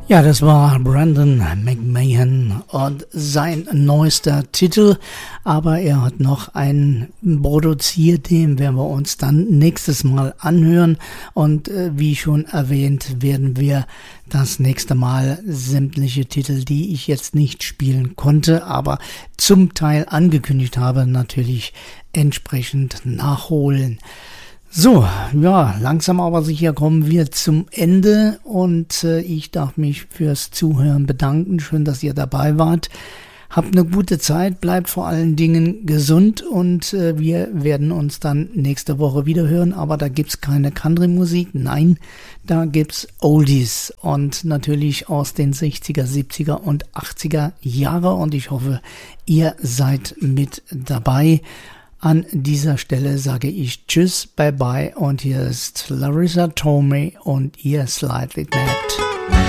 Ja, das war Brandon McMahon und sein neuester Titel, aber er hat noch einen produziert, den werden wir uns dann nächstes Mal anhören und wie schon erwähnt, werden wir das nächste Mal sämtliche Titel, die ich jetzt nicht spielen konnte, aber zum Teil angekündigt habe, natürlich entsprechend nachholen. So, ja, langsam aber sicher kommen wir zum Ende und ich darf mich fürs Zuhören bedanken. Schön, dass ihr dabei wart. Habt eine gute Zeit, bleibt vor allen Dingen gesund und wir werden uns dann nächste Woche wieder hören. Aber da gibt's keine Country-Musik, nein, da gibt's Oldies und natürlich aus den 60er, 70er und 80er Jahre und ich hoffe, ihr seid mit dabei. An dieser Stelle sage ich Tschüss, Bye Bye und hier ist Larissa Tomei und ihr Slightly Mad.